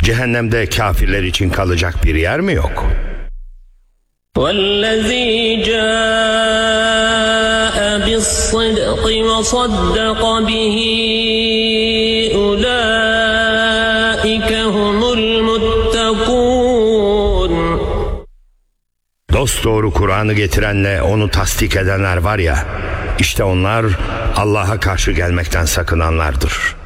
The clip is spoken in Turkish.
Cehennemde kafirler için kalacak bir yer mi yok? وَالَّذ۪ي جَاءَ بِالصِّدْقِ وَصَدَّقَ بِهِ أُولَٰئِكَ هُمُ الْمُتَّقُونَ. Dosdoğru Kur'an'ı getirenle onu tasdik edenler var ya, işte onlar Allah'a karşı gelmekten sakınanlardır.